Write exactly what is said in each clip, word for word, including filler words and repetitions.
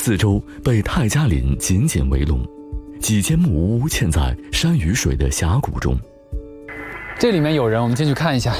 四周被泰加林紧紧围拢，几间木屋嵌在山与水的峡谷中。 这里面有人，我们进去看一下。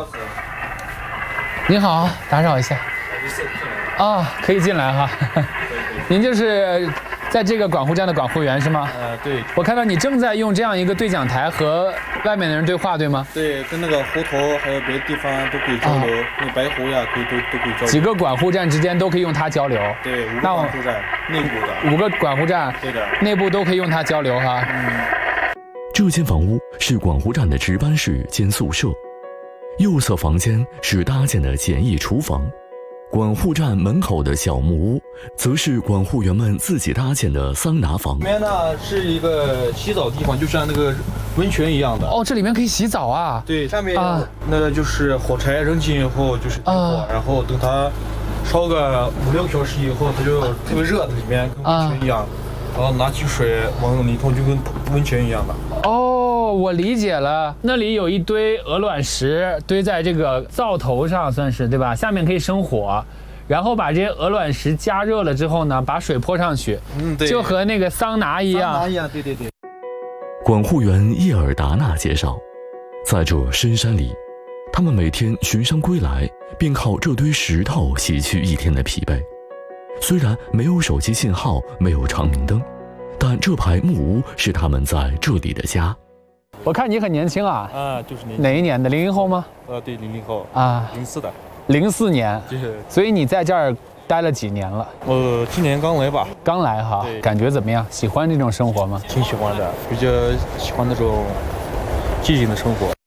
您好，打扰一下。啊，可以进来哈。您就是在这个管护站的管护员是吗？ 呃，对。 我看到你正在用这样一个对讲台和外面的人对话，对吗？ 对，跟那个湖头还有别的地方都可以交流，那、啊、白湖呀，可以都都可以交流。 几个管护站之间都可以用它交流。 对，五个管护站，内部的。 五个管护站， 对的， 内部都可以用它交流哈。 嗯。 这间房屋是管护站的值班室兼宿舍，右侧房间是搭建的简易厨房。管护站门口的小木屋，则是管护员们自己搭建的桑拿房。 里面呢是一个洗澡地方，就像那个温泉一样的。 哦，这里面可以洗澡啊？ 对，下面啊，那个就是火柴扔进以后就是点火，啊、然后等它烧个五六个小时以后，它就特别热的，里面跟温泉一样。啊、然后拿起水往里头，就跟温泉一样的。 哦，我理解了，那里有一堆鹅卵石堆在这个灶头上，算是对吧？下面可以生火，然后把这些鹅卵石加热了之后呢，把水泼上去，嗯，对，就和那个桑拿一样。 桑拿一样，对对对。 管护员叶尔达纳介绍，在这深山里，他们每天巡山归来，便靠这堆石头洗去一天的疲惫。虽然没有手机信号，没有长明灯，但这排木屋是他们在这里的家。 我看你很年轻啊！ 啊，就是年轻。 哪一年的？零零后吗？ 呃，对，零零后啊， 零四的。 零四年， 就是。 所以你在这儿待了几年了？ 我今年刚来吧。 刚来哈，感觉怎么样？喜欢这种生活吗？ 挺喜欢的，比较喜欢那种寂静的生活。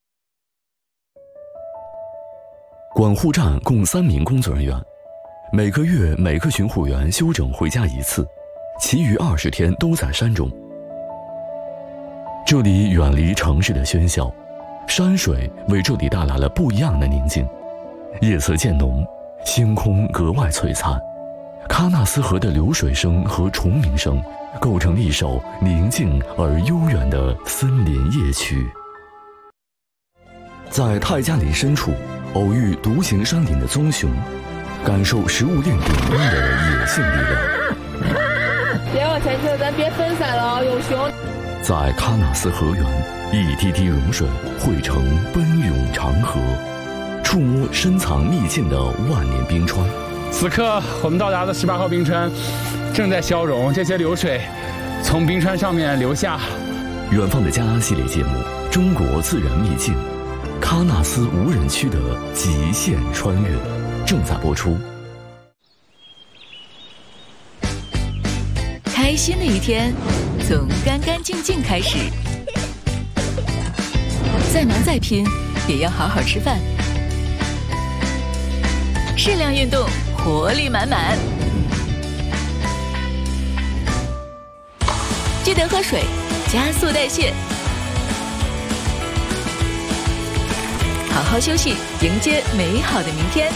管护站共三名工作人员，每个月每个巡护员休整回家一次，其余二十天都在山中。这里远离城市的喧嚣，山水为这里带来了不一样的宁静。夜色渐浓，星空格外璀璨，喀纳斯河的流水声和虫鸣声构成一首宁静而悠远的森林夜曲。在泰加林深处偶遇独行山林的棕熊，感受食物链顶端的野性力量。 别往前走，咱别分散了，有熊。 在喀纳斯河源，一滴滴融水汇成奔涌长河，触摸深藏秘境的万年冰川。 此刻我们到达的十八号冰川正在消融，这些流水从冰川上面流下。 远方的家系列节目《中国自然秘境》，喀纳斯无人区的极限穿越正在播出。 开心的一天从干干净净开始，再忙再拼也要好好吃饭，适量运动，活力满满。记得喝水，加速代谢，好好休息，迎接美好的明天。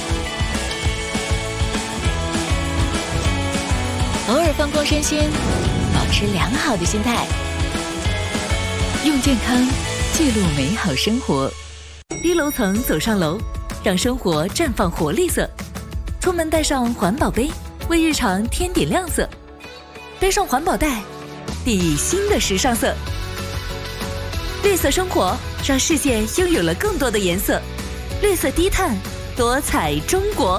偶尔放空身心，保持良好的心态，用健康记录美好生活。低楼层走上楼，让生活绽放活力色。出门带上环保杯，为日常添点亮色。背上环保袋，砥砺新的时尚色。绿色生活，让世界拥有了更多的颜色。绿色低碳，多彩中国。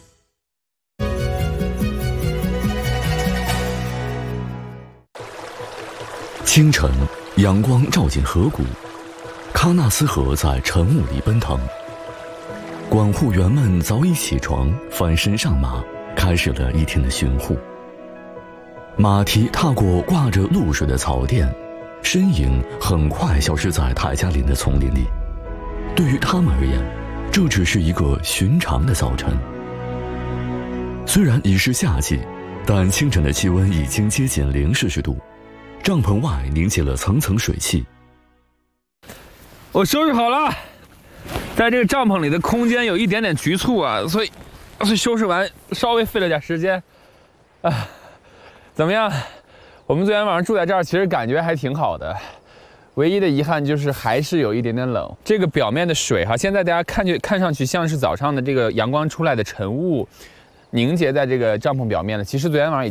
清晨，阳光照进河谷，喀纳斯河在晨雾里奔腾。管护员们早已起床，翻身上马，开始了一天的巡护。马蹄踏过挂着露水的草甸，身影很快消失在泰加林的丛林里。对于他们而言，这只是一个寻常的早晨。虽然已是夏季，但清晨的气温已经接近零摄氏度。帐篷外凝结了层层水汽。 我收拾好了，在这个帐篷里的空间有一点点局促啊，所以，所以收拾完稍微费了点时间。啊，怎么样？我们昨天晚上住在这儿，其实感觉还挺好的。唯一的遗憾就是还是有一点点冷。这个表面的水哈，现在大家看去看上去像是早上的这个阳光出来的晨雾，凝结在这个帐篷表面了。其实昨天晚上已